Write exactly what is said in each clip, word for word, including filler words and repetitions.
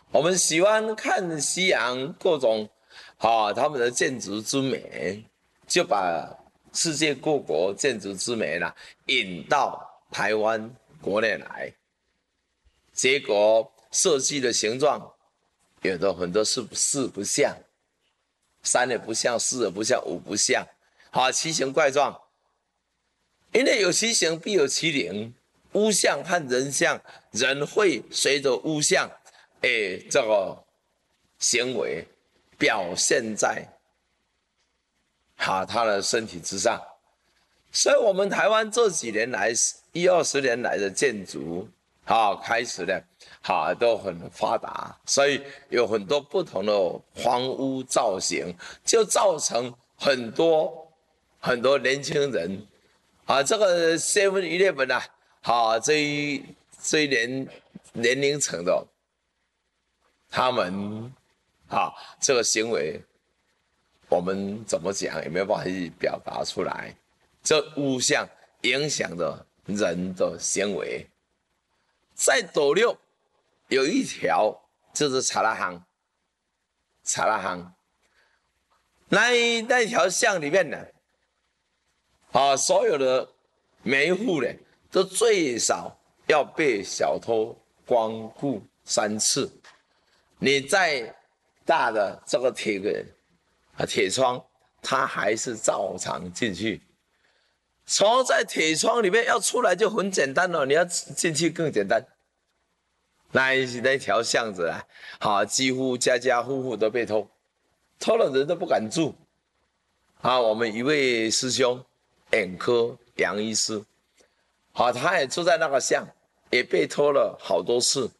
我们喜欢看西洋各种啊他们的建筑之美，就把世界各国建筑之美呢引到台湾国内来，结果设计的形状有的很多是四不像，三也不像，四也不像，五不像，啊，奇形怪状。因为有其形必有其灵，物象和人像，人会随着物象，哎，这个行为表现在哈他的身体之上。所以，我们台湾这几年来一二十年来的建筑，啊，开始呢，哈都很发达，所以有很多不同的房屋造型，就造成很多很多年轻人。啊，这个 Seven Eleven 啊，好，这一这一年年龄层的，他们啊，这个行为，我们怎么讲也没有办法去表达出来。这物象影响着人的行为。在斗六有一条就是查拉行，查拉行，那那条巷里面呢？啊，所有的每一户呢，都最少要被小偷光顾三次。你再大的这个铁个啊铁窗，它还是照常进去。从在铁窗里面要出来就很简单了，你要进去更简单。那那条巷子啊，好，几乎家家户户都被偷，偷了人都不敢住。啊，我们一位师兄。眼科杨医师，好，他也住在那个巷，也被偷了好多次。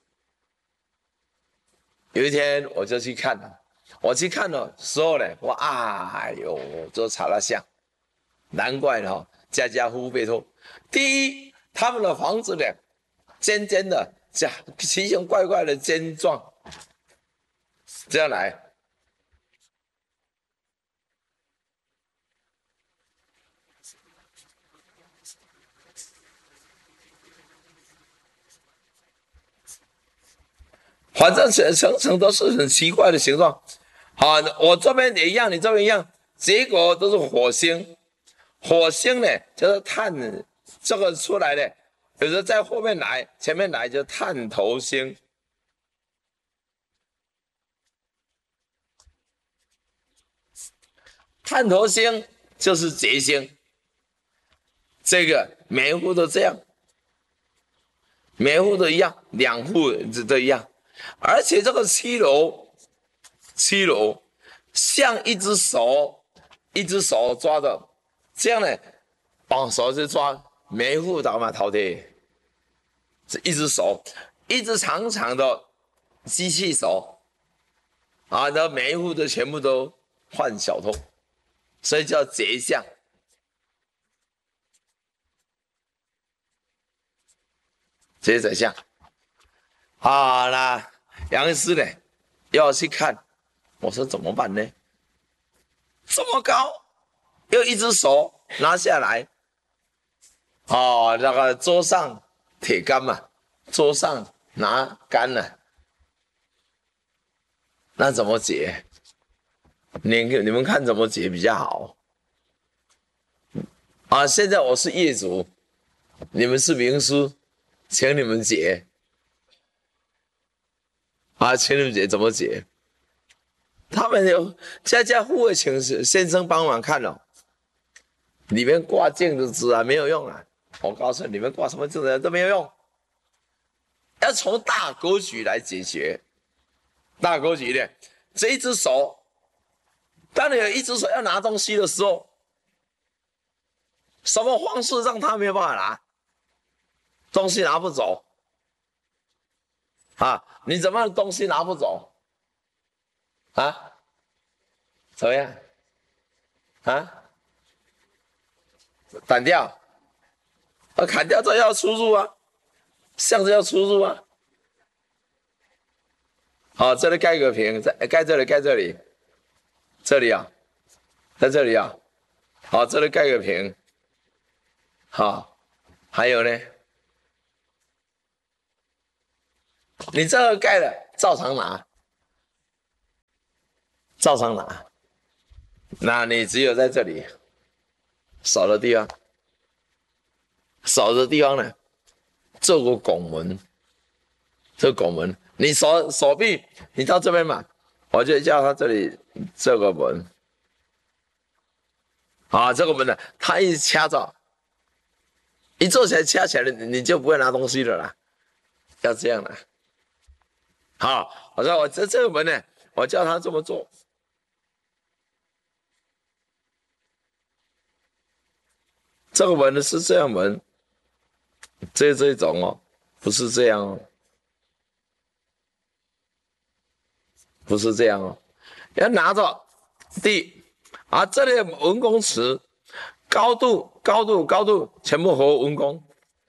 有一天我就去看了，我去看了时候呢，我哎呦，这查了巷，难怪哈，家家户户被偷。第一，他们的房子呢，尖尖的，这奇形怪怪的尖状，这样来。反正层层都是很奇怪的形状，好，我这边也一样，你这边一样，结果都是火星。火星呢，就是探这个出来的，有的在后面来，前面来就探头星。探头星就是劫星，这个每一户都这样，每一户都一样，两户都一样。而且这个七楼，七楼像一只手，一只手抓的，这样呢，往手去抓，每一户倒嘛头的，这一只手，一只长长的机器手，啊，那每一户都全部都换小偷，所以叫劫相。劫贼相。啊，那杨医师呢要去看，我说怎么办呢？这么高，又一只手拿下来，哦，那个桌上铁杆嘛，桌上拿杆了，那怎么解？你你们看怎么解比较好？啊，现在我是业主，你们是名师，请你们解。啊，请你们解怎么解？他们有家家户户请先生帮忙看哦，里面挂镜子啊没有用啊，我告诉你，你们挂什么镜子都没有用，要从大格局来解决。大格局的这一只手，当你有一只手要拿东西的时候，什么方式让他没有办法拿？东西拿不走啊？你怎么东西拿不走啊？怎么样啊？砍掉，啊，砍掉这要出入啊，巷子要出入啊。好，这里盖个屏，在盖这里，盖这里，这里啊，在这里啊。好，这里盖个屏。好，还有呢， 你这个盖了，照常拿，照常拿。那你只有在这里少的地方，少的地方呢，做个拱门，这拱门，你手手臂你到这边嘛，我就叫他这里这个门，啊，这个门呢，他一掐着，一做起来掐起来，你就不会拿东西了啦，要这样啦。好，我说我这这个门呢，我叫他这么做。这个门是这样门，这这种哦，不是这样哦，不是这样哦，要拿着地啊，这里文公尺，高度高度高度全部和文公，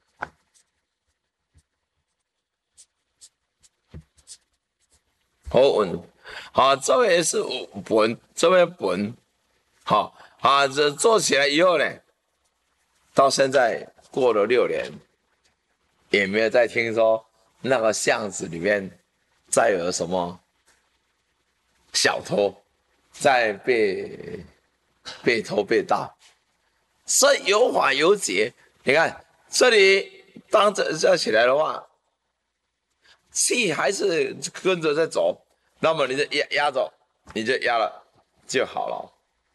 和文，好，这边也是本，这边本，好啊，这做起来以后呢，到现在过了六年。也没有再听说那个巷子里面再有什么小偷在被被偷被盗，所以有法有节。你看这里当这这起来的话，气还是跟着在走，那么你就压压着，你就压了就好了。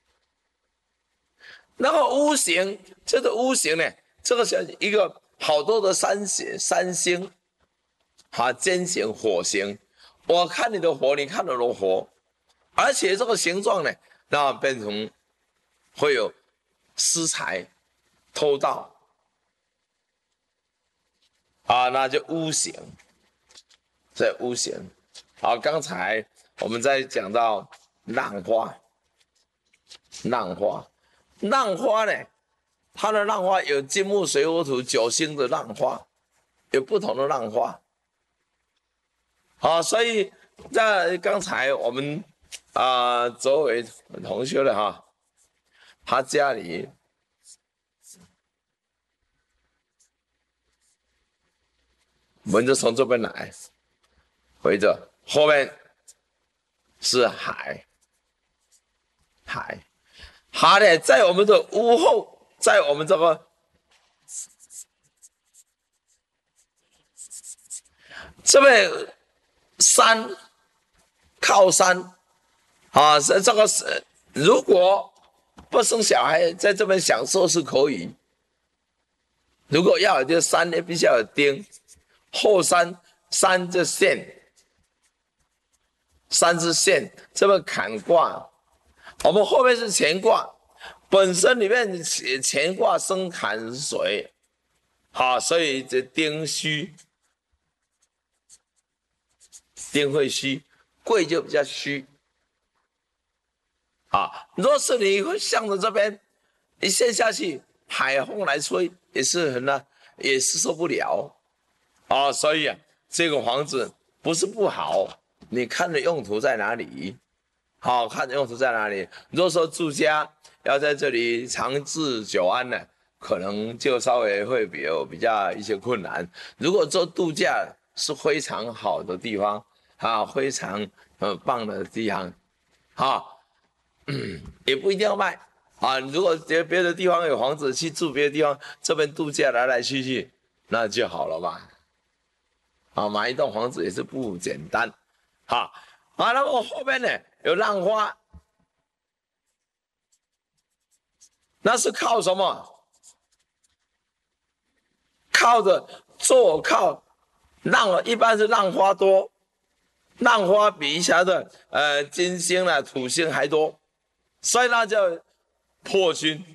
那个屋形，这个屋形呢，这个是一个。好多的三星，三星，啊，尖形、火形，我看你的火，你看我的火，而且这个形状呢，那变成会有私财、偷盗，啊，那就屋形，这屋形。好，刚才我们在讲到浪花，浪花，浪花呢？它的浪花有金木水火土九星的浪花，有不同的浪花。好，所以在刚才我们啊、呃，周围同学的哈，他家里门就从这边来，回着后面是海，海，海呢在我们的屋后。在我们这个这边山靠山啊，这这个是如果不生小孩，在这边享受是可以。如果要有这山呢，必须要有钉，后山山这线，山之线，这边坎卦，我们后面是乾卦。本身里面乾卦生坎水，好，所以这丁虚，丁会虚，贵就比较虚。啊，若是你会向着这边一陷下去，海风来吹也是很难，也是受不了。啊，所以啊，这个房子不是不好，你看的用途在哪里？好，看的用途在哪里？若说住家。要在这里长治久安呢，可能就稍微会比有比较一些困难。如果做度假是非常好的地方啊，非常呃棒的地方，啊，嗯，也不一定要卖啊。如果别别的地方有房子去住，别的地方这边度假来来去去，那就好了嘛。啊，买一栋房子也是不简单，哈啊。那么后面呢有浪花。那是靠什么？靠着坐靠浪，一般是浪花多，浪花比一下的呃金星啦、土星还多，所以那叫破军。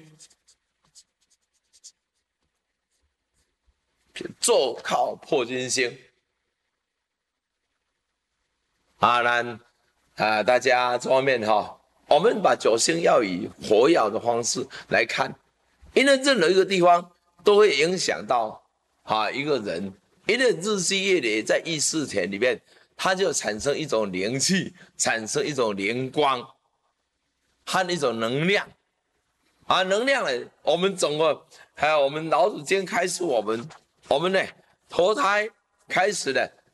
坐靠破军星啊，那啊大家这方面哈。我们把九星要以活跃的方式来看，因为任何一个地方都会影响到啊一个人，因为日积月累在意识田里面，它就产生一种灵气，产生一种灵光和一种能量啊，能量呢，我们整个还有我们老祖先开始我们，我们呢投胎开始呢，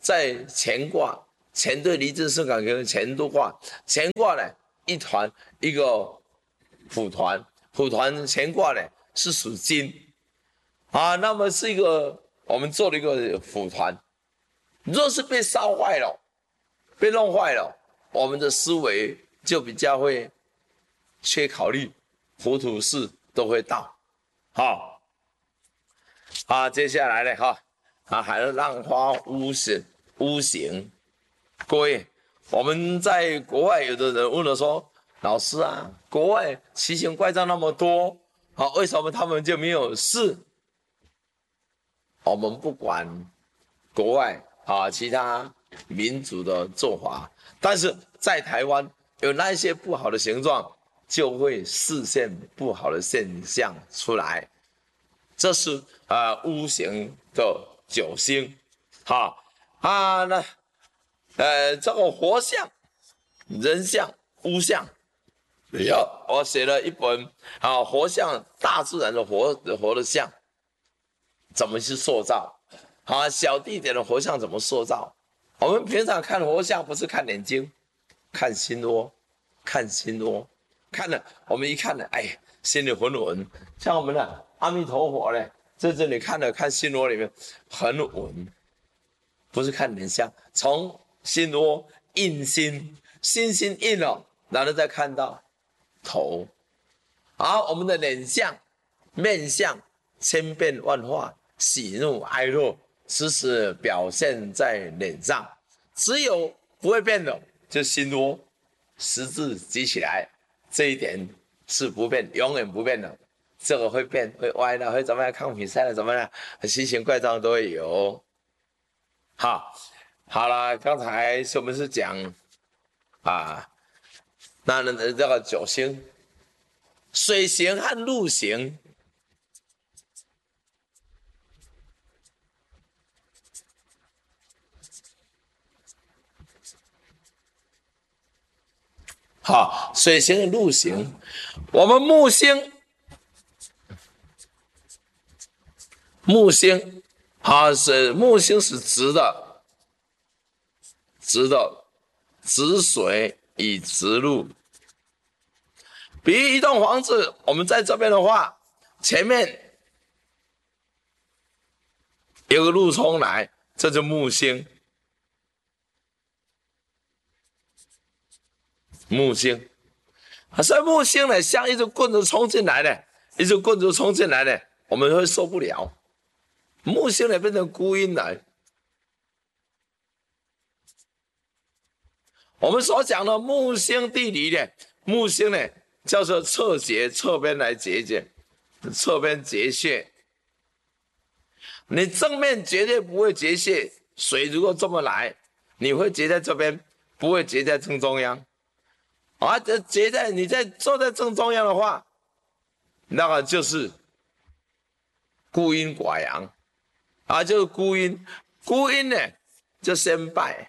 在乾卦，乾对离震巳坎艮乾都卦，乾卦呢一团一个虎团，虎团乾卦呢是属金啊，那么是一个我们做了一个虎团，若是被烧坏了，被弄坏了，我们的思维就比较会缺考虑，糊涂事都会到。好，啊，接下来呢，哈，啊，还有浪花屋形屋形，各位，我们在国外有的人问了说，老师啊，国外奇形怪状那么多，啊，为什么他们就没有事？我们不管国外啊其他民族的做法，但是在台湾有那一些不好的形状，就会视现不好的现象出来。这是呃屋形的九星，好啊，那呃这个活象、人象、屋象，有我写了一本啊活象，大自然的活活的象怎么去塑造。啊，小地点的活象怎么塑造？我们平常看活象不是看眼睛，看心窝，看心窝，看了我们一看呢，哎，心里很稳。像我们的阿弥陀佛呢，在这里看了看心窝里面很稳，不是看脸相，从心窝印心，心心印了，然后再看到头。好，我们的脸相、面相千变万化，喜怒哀乐。时时表现在脸上，只有不会变的，就心窝十字举起来，这一点是不变，永远不变的。这个会变，会歪的，会怎么样？看比赛了怎么样？奇形怪状都会有。好，好了，刚才我们是讲啊，那那这个九星，水形和陆形。好，水形的陆形，我们木星，木星，好是木星是直的，直的，直水以直路。比如一栋房子，我们在这边的话，前面有个路冲来，这就木星，木星。所以木星呢，像一只棍子冲进来的，一只棍子冲进来的，我们会受不了。木星呢变成孤阴来。我们所讲的木星地理呢，木星呢叫做侧结，侧边来结结，侧边结穴。你正面绝对不会结穴，水如果这么来，你会结在这边，不会结在正中央。啊，这结在你在坐在正中央的话，那个就是孤阴寡阳，啊，就是孤阴。孤阴呢，就先败，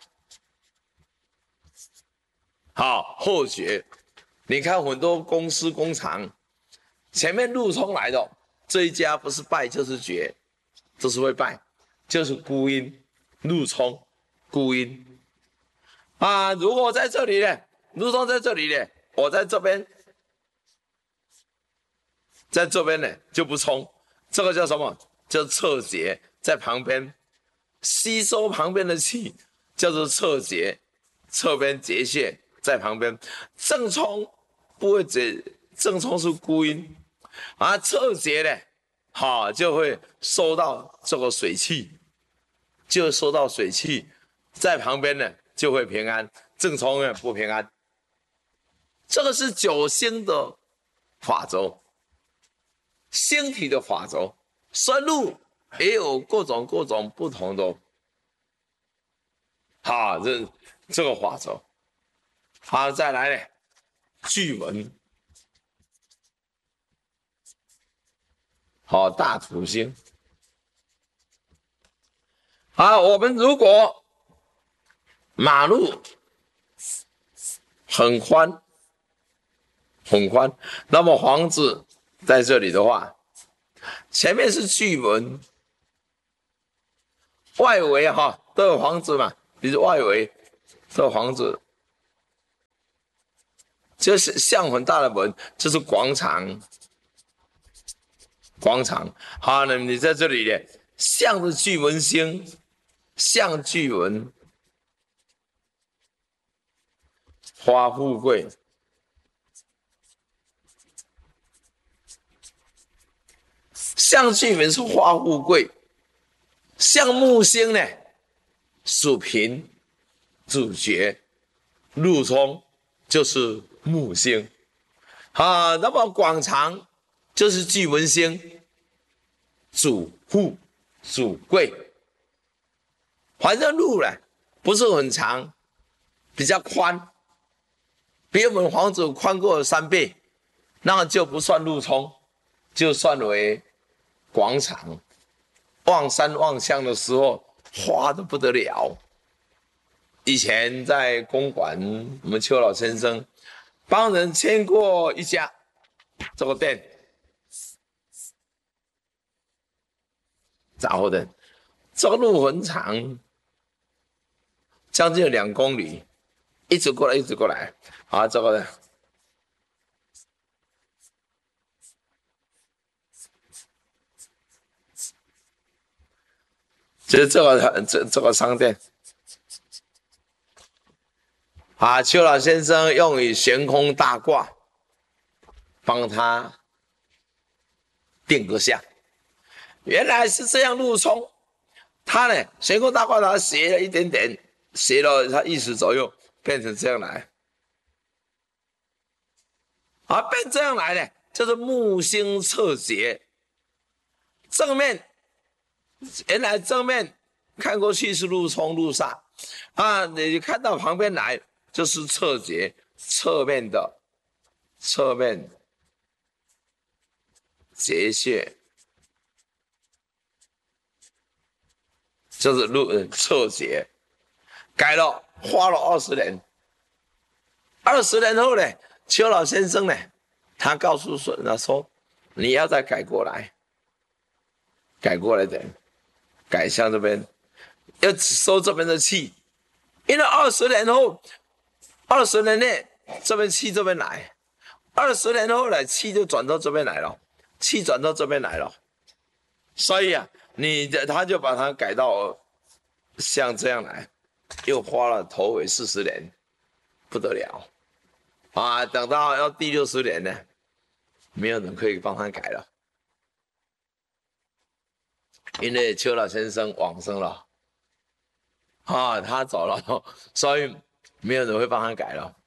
好后绝。你看很多公司工厂，前面路冲来的这一家不是败就是绝，就是会败，就是孤阴路冲，孤阴啊。如果在这里呢？路冲在这里呢，我在这边，在这边呢就不冲，这个叫什么？叫侧结，在旁边吸收旁边的气，叫做侧结，侧边结穴在旁边。正冲不会结，正冲是孤阴，而侧结呢，好就会收到这个水气，就收到水气，在旁边呢就会平安，正冲呢不平安。这个是九星的法则，星体的法则，深入也有各种各种不同的，好，这这个法则。好，再来呢，巨门，好，大土星。好，我们如果马路很宽。很宽，那么房子在这里的话，前面是巨门，外围哈都有房子嘛，比如外围都有房子，就是像很大的门，就是广场。广场，好，那你在这里呢，向着巨门星，向巨门，花富贵。向巨门是花富贵，向木星呢，属平，主角，禄冲就是木星，啊，那么广场就是巨门星，主富，主贵。反正路呢不是很长，比较宽，比我们房子宽过三倍，那就不算路冲，就算为广场。望山望乡的时候，花得不得了。以前在公馆，我们邱老先生帮人签过一家这个店，杂货店，这个路很长，将近两公里，一直过来，一直过来啊，这个。就是这个这这个商店，啊，邱老先生用以悬空大卦帮他定个相，原来是这样路冲，他呢悬空大卦他斜了一点点，斜了他意思左右，变成这样来，啊，变这样来呢，就是木星侧劫，正面。原来正面看过去是路冲路煞，啊，你看到旁边来就是侧劫，侧面的侧面劫穴，就是路侧劫，改了，花了二十年，二十年后呢，邱老先生呢，他告诉孙他说，你要再改过来，改过来点。改向这边，要收这边的气，因为二十年后，二十年内这边气这边来，二十年后来气就转到这边来了，气转到这边来了，所以啊，你他就把它改到像这样来，又花了头尾四十年，不得了啊！等到要第六十年呢，没有人可以帮他改了。因为邱老先生往生了，啊，他走了，所以没有人会帮他改了。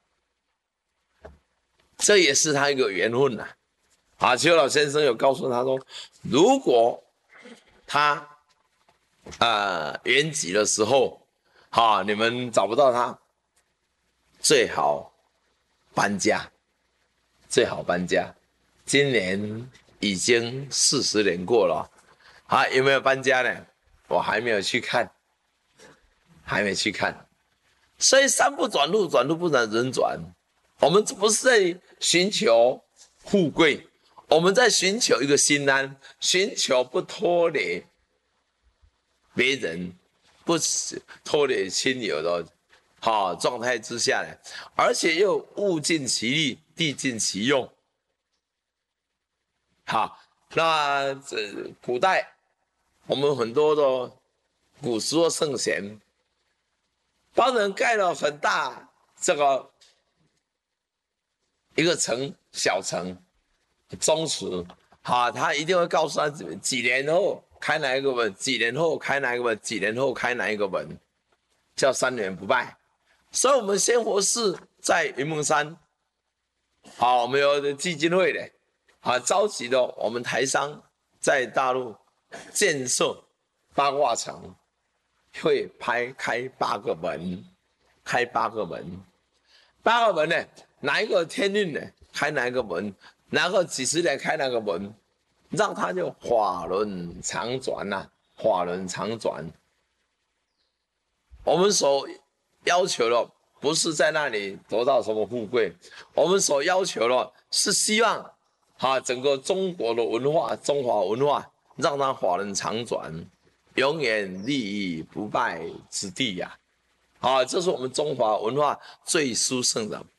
这也是他一个缘分呐。啊，邱老先生有告诉他说，如果他呃圆寂的时候，啊，你们找不到他，最好搬家，最好搬家。今年已经四十年过了。啊，有没有搬家呢？我还没有去看，还没去看。所以山不转路转，路不转人转。我们不是在寻求富贵，我们在寻求一个心安，寻求不拖累别人，不拖累亲友的好状态之下呢，而且又物尽其力，地尽其用。好，那这古代。我们很多的古时候圣贤帮人盖了很大这个一个城小城宗祠，好，他一定会告诉他几年后开哪一个门，几年后开哪一个门，几年后开哪一个门，叫三年不败。所以我们仙佛寺在云梦山，好，我们有基金会的，啊，召集了我们台商在大陆。建设八卦城，会拍开八个门，开八个门，八个门呢？哪一个天运呢？开哪一个门？哪个几十年开哪个门？让它就法轮常转呐、啊，法轮常转。我们所要求的不是在那里得到什么富贵，我们所要求的是希望啊，整个中国的文化，中华文化。让它法轮常转， 永远立于不败之地呀！啊，这是我们中华文化最殊胜的